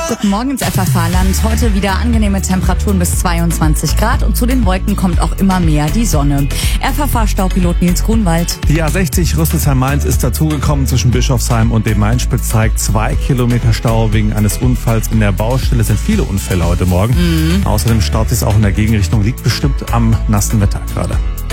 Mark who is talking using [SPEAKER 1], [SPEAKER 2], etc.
[SPEAKER 1] Guten Morgen ins FFH-Land. Heute wieder angenehme Temperaturen bis 22 Grad und zu den Wolken kommt auch immer mehr die Sonne. FFH-Staupilot Nils Grunwald.
[SPEAKER 2] Die A60 Rüsselsheim-Mainz ist dazugekommen zwischen Bischofsheim und dem Mainspitz, zeigt 2 Kilometer Stau wegen eines Unfalls in der Baustelle. Es sind viele Unfälle heute Morgen. Außerdem staut es auch in der Gegenrichtung, liegt bestimmt am nassen Wetter gerade.